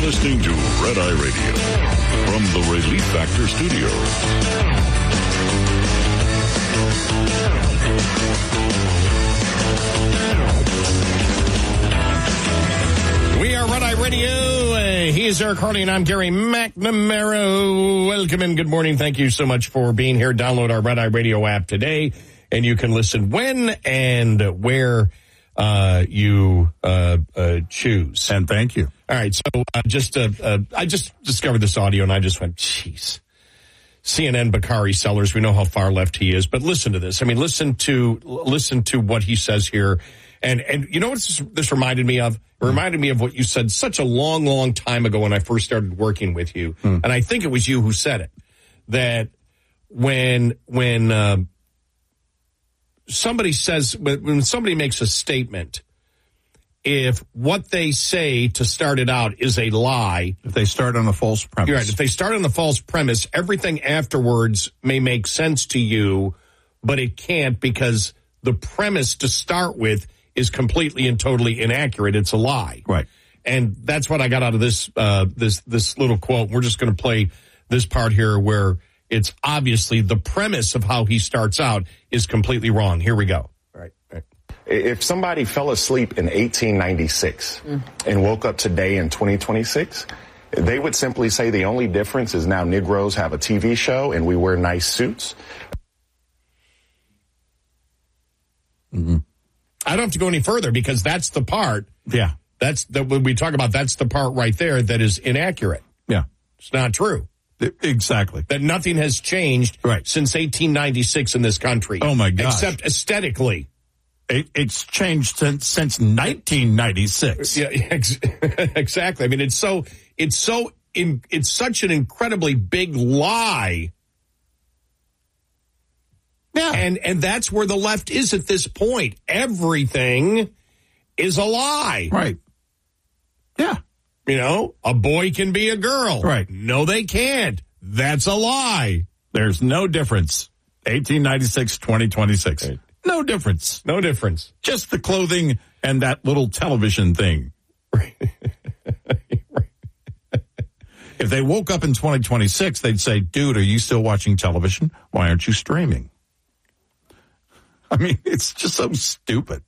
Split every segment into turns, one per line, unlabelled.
listening to Red Eye Radio from the Relief Factor Studios.
We are Red Eye Radio. He's Eric Harley, and I'm Gary McNamara. Welcome and good morning. Thank you so much for being here. Download our Red Eye Radio app today, and you can listen when and where you choose.
And thank you.
All right, so I just discovered this audio, and I just went, jeez. CNN Bakari Sellers, we know how far left he is, but listen to this. I mean, listen to what he says here. And you know what this reminded me of? It reminded me of what you said such a long, long time ago when I first started working with you. And I think it was you who said it, that when somebody makes a statement, if what they say to start it out is a lie.
If they start on a false premise.
You're right. If they start on the false premise, everything afterwards may make sense to you, but it can't because the premise to start with is completely and totally inaccurate. It's a lie.
Right.
And that's what I got out of this little quote. We're just going to play this part here where it's obviously the premise of how he starts out is completely wrong. Here we go. Right.
If somebody fell asleep in 1896 and woke up today in 2026, they would simply say the only difference is now Negroes have a TV show and we wear nice suits.
Mm-hmm. I don't have to go any further because that's the part.
Yeah.
When we talk about, that's the part right there that is inaccurate.
Yeah.
It's not true.
Exactly.
That nothing has changed since 1896 in this country.
Oh, my gosh.
Except aesthetically.
It's changed since 1996.
Yeah, exactly. I mean, it's such an incredibly big lie.
Yeah.
And that's where the left is at this point. Everything is a lie.
Right. Yeah.
You know, a boy can be a girl.
Right.
No, they can't. That's a lie.
There's no difference. 1896, 2026. Right. No difference.
No difference.
Just the clothing and that little television thing.
Right.
If they woke up in 2026, they'd say, dude, are you still watching television? Why aren't you streaming? I mean, it's just so stupid.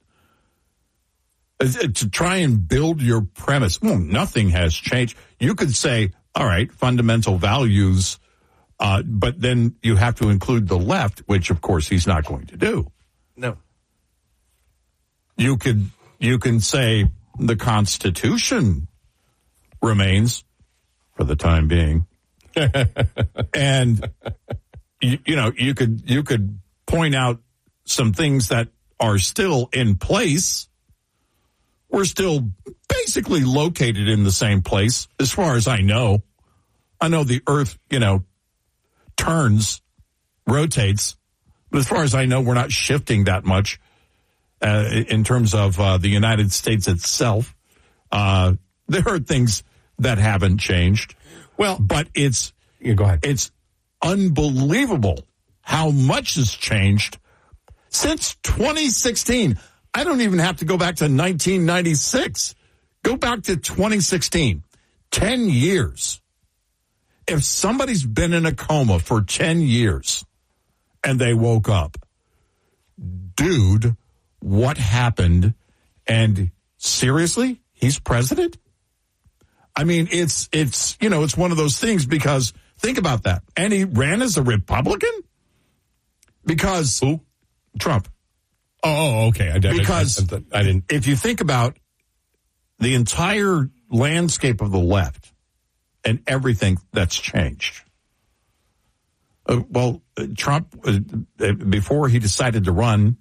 To try and build your premise. Well, nothing has changed. You could say, all right, fundamental values, but then you have to include the left, which, of course, he's not going to do.
No.
You can say the Constitution remains for the time being. And, you could point out some things that are still in place. We're still basically located in the same place, as far as I know. I know the Earth, turns, rotates, but as far as I know, we're not shifting that much in terms of the United States itself. There are things that haven't changed.
Well,
but
go ahead.
It's unbelievable how much has changed since 2016. I don't even have to go back to 1996. Go back to 2016. 10 years. If somebody's been in a coma for 10 years and they woke up, dude, what happened? And seriously, he's president? I mean, it's one of those things because think about that. And he ran as a Republican? Because
who?
Trump.
Oh, okay. I didn't.
If you think about the entire landscape of the left and everything that's changed. Trump, before he decided to run,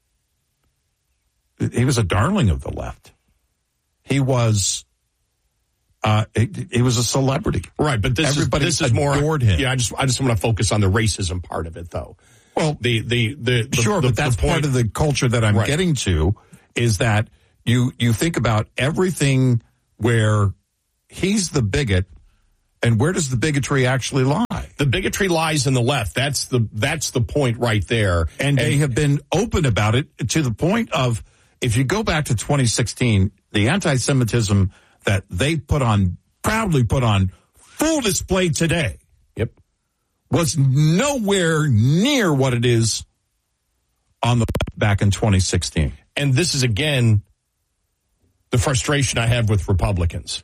he was a darling of the left. He was a celebrity.
Right, but this is more
adored him.
Yeah, I just want to focus on the racism part of it, though.
Well, but that's part of the culture that I'm getting to is that you think about everything where he's the bigot, and where does the bigotry actually lie?
The bigotry lies in the left. That's the point right there.
And they have been open about it to the point of, if you go back to 2016, the anti-Semitism that they put on proudly put on full display today,
Yep.
was nowhere near what it is on the back in 2016.
And this is, again, the frustration I have with Republicans.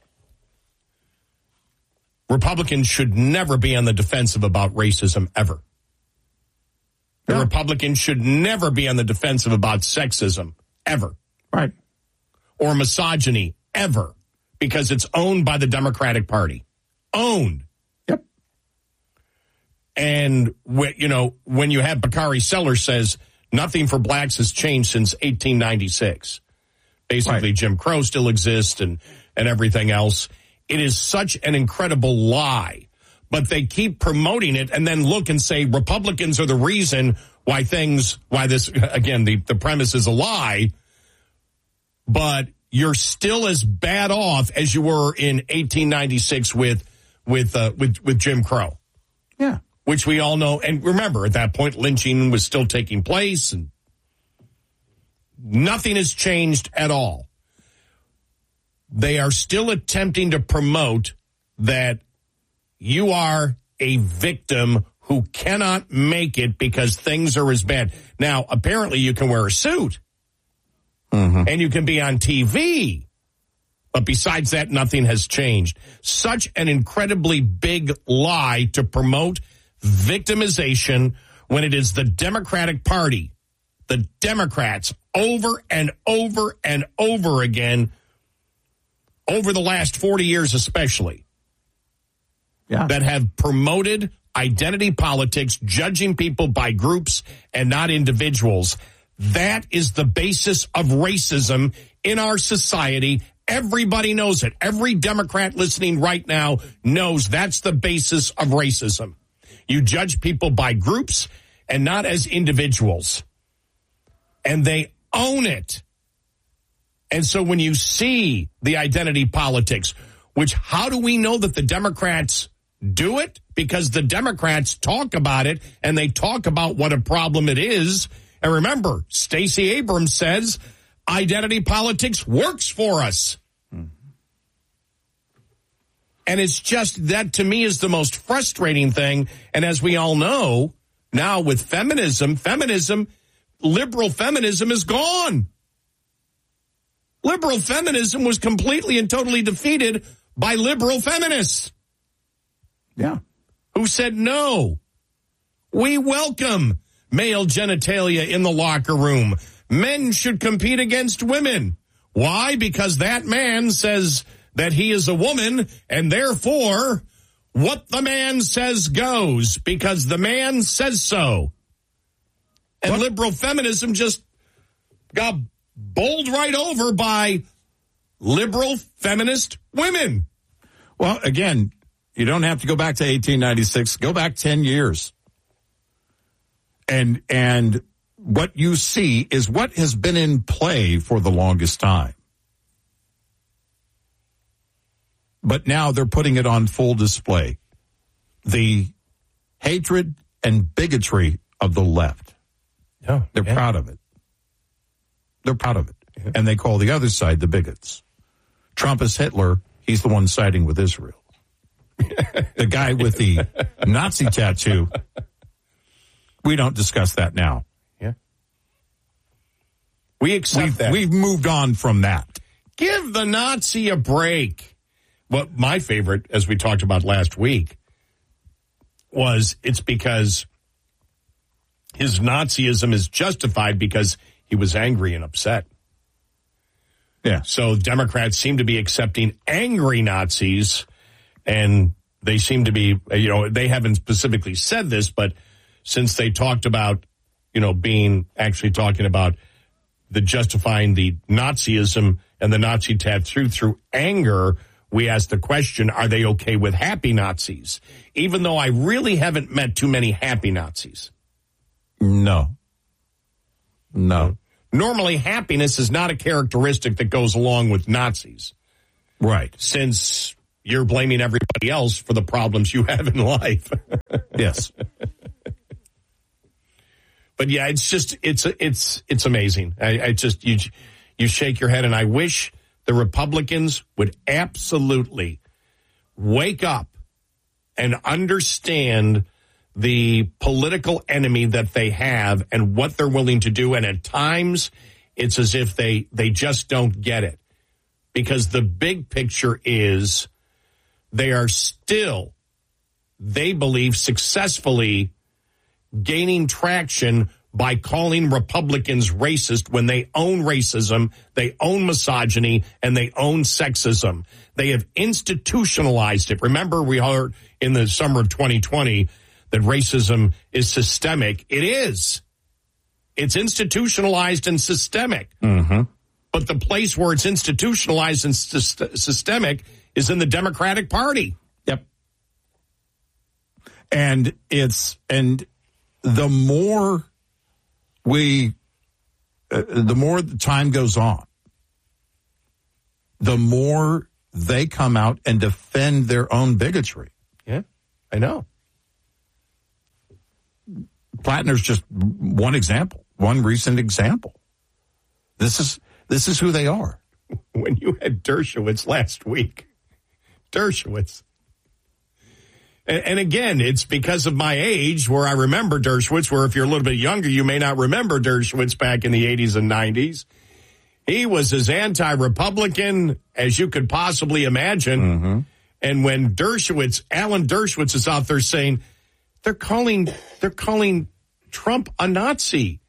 Republicans should never be on the defensive about racism, ever. The
No.
Republicans should never be on the defensive about sexism, ever.
Right.
Or misogyny, ever. Because it's owned by the Democratic Party. Owned.
Yep.
And, when you have Bakari Sellers says, nothing for blacks has changed since 1896. Basically,
Right.
Jim Crow still exists and everything else. It is such an incredible lie. But they keep promoting it and then look and say Republicans are the reason why this, again, the premise is a lie. But you're still as bad off as you were in 1896 with Jim Crow.
Yeah.
Which we all know. And remember, at that point, lynching was still taking place and nothing has changed at all. They are still attempting to promote that you are a victim who cannot make it because things are as bad. Now, apparently you can wear a suit and you can be on TV. But besides that, nothing has changed. Such an incredibly big lie to promote victimization when it is the Democratic Party, the Democrats, over and over and over again, over the last 40 years especially, that have promoted identity politics, judging people by groups and not individuals. That is the basis of racism in our society. Everybody knows it. Every Democrat listening right now knows that's the basis of racism. You judge people by groups and not as individuals. And they own it. And so when you see the identity politics, which how do we know that the Democrats do it? Because the Democrats talk about it and they talk about what a problem it is. And remember, Stacey Abrams says identity politics works for us. And it's just that, to me, is the most frustrating thing. And as we all know, now with feminism, liberal feminism is gone. Liberal feminism was completely and totally defeated by liberal feminists.
Yeah.
Who said no. We welcome male genitalia in the locker room. Men should compete against women. Why? Because that man says that he is a woman, and therefore what the man says goes, because the man says so. And liberal feminism just got bowled right over by liberal feminist women.
Well, again, you don't have to go back to 1896. Go back 10 years. And what you see is what has been in play for the longest time. But now they're putting it on full display. The hatred and bigotry of the left. They're proud of it. They're proud of it. Yeah. And they call the other side the bigots. Trump is Hitler. He's the one siding with Israel. The guy with the Nazi tattoo. We don't discuss that now.
Yeah. We accept that.
We've moved on from that.
Give the Nazi a break. What my favorite, as we talked about last week, was it's because his Nazism is justified because he was angry and upset.
Yeah.
So Democrats seem to be accepting angry Nazis, and they seem to be, they haven't specifically said this, but since they talked about, actually talking about the justifying the Nazism and the Nazi tattoo through anger, we asked the question, are they okay with happy Nazis? Even though I really haven't met too many happy Nazis.
No.
Normally, happiness is not a characteristic that goes along with Nazis.
Right.
Since you're blaming everybody else for the problems you have in life.
Yes.
But yeah, it's amazing. You shake your head, and I wish the Republicans would absolutely wake up and understand the political enemy that they have and what they're willing to do. And at times, it's as if they just don't get it. Because the big picture is they are still, they believe, successfully gaining traction by calling Republicans racist when they own racism, they own misogyny, and they own sexism. They have institutionalized it. Remember, we heard in the summer of 2020 that racism is systemic. It is. It's institutionalized and systemic. Mm-hmm. But the place where it's institutionalized and systemic is in the Democratic Party.
Yep. And the more the more the time goes on, the more they come out and defend their own bigotry.
Yeah, I know.
Plattner's just one example, one recent example. This is who they are.
When you had Dershowitz last week, and again, it's because of my age where I remember Dershowitz, where if you're a little bit younger, you may not remember Dershowitz back in the 80s and 90s. He was as anti-Republican as you could possibly imagine. Mm-hmm. And when Alan Dershowitz is out there saying, they're calling Trump a Nazi.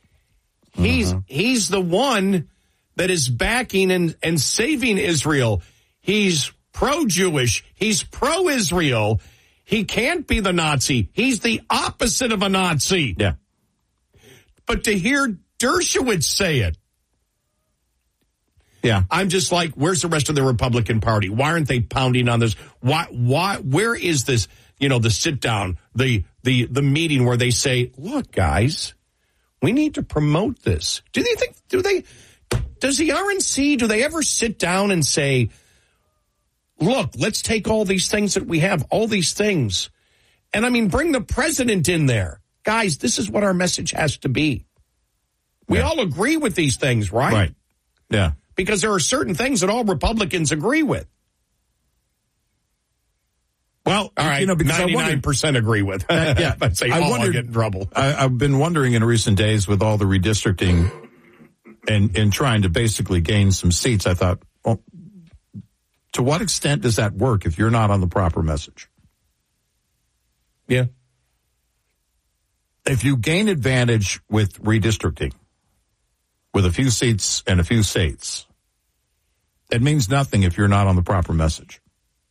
He's the one that is backing and saving Israel. He's pro-Jewish. He's pro-Israel. He can't be the Nazi. He's the opposite of a Nazi.
Yeah.
But to hear Dershowitz say it,
yeah,
I'm just like, where's the rest of the Republican Party? Why aren't they pounding on this? Why? Where is this? The sit down, the meeting where they say, look, guys, we need to promote this. Does the RNC, do they ever sit down and say, look, let's take all these things that we have, all these things. And bring the president in there. Guys, this is what our message has to be. We all agree with these things, right?
Right. Yeah.
Because there are certain things that all Republicans agree with.
Well,
all right, because 99% agree with.
Yeah.
I'd say I'll get in trouble.
I've been wondering in recent days with all the redistricting and trying to basically gain some seats, I thought, well, to what extent does that work if you're not on the proper message?
Yeah.
If you gain advantage with redistricting, with a few seats and a few states, it means nothing if you're not on the proper message.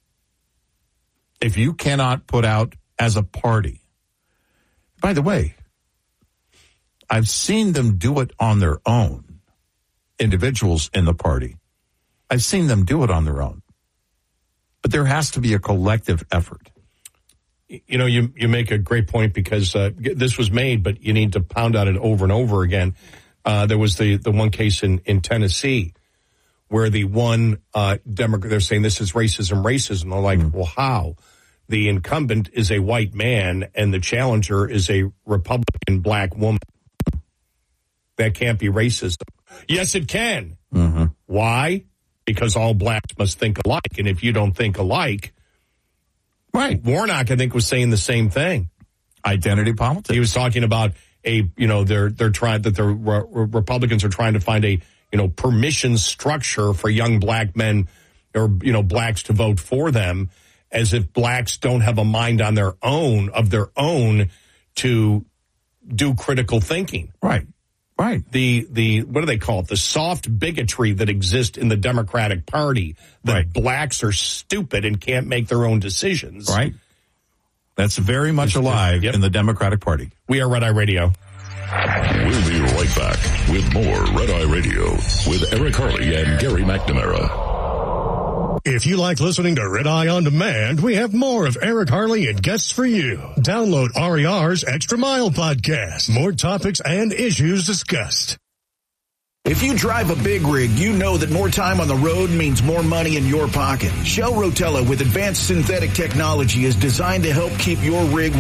If you cannot put out as a party. By the way, I've seen them do it on their own, individuals in the party. I've seen them do it on their own. But there has to be a collective effort.
You make a great point because this was made, but you need to pound on it over and over again. There was the one case in Tennessee where the one Democrat, they're saying this is racism. They're like, well, how? The incumbent is a white man and the challenger is a Republican black woman. That can't be racism. Yes, it can. Mm-hmm. Why? Because all blacks must think alike. And if you don't think alike, right? Warnock, I think, was saying the same thing.
Identity politics.
He was talking about they're trying that the Republicans are trying to find a permission structure for young black men or blacks to vote for them, as if blacks don't have a mind on their own to do critical thinking.
Right.
The what do they call it? The soft bigotry that exists in the Democratic Party that blacks are stupid and can't make their own decisions.
Right. That's very much alive in the Democratic Party.
We are Red Eye Radio.
We'll be right back with more Red Eye Radio with Eric Harley and Gary McNamara.
If you like listening to Red Eye On Demand, we have more of Eric Harley and guests for you. Download RER's Extra Mile podcast. More topics and issues discussed.
If you drive a big rig, you know that more time on the road means more money in your pocket. Shell Rotella with advanced synthetic technology is designed to help keep your rig